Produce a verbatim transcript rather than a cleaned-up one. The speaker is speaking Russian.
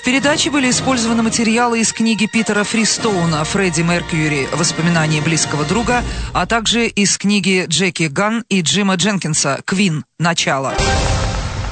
передаче были использованы материалы из книги Питера Фристоуна «Фредди Меркьюри. Воспоминания близкого друга», а также из книги Джеки Ганн и Джима Дженкинса «Квин. Начало».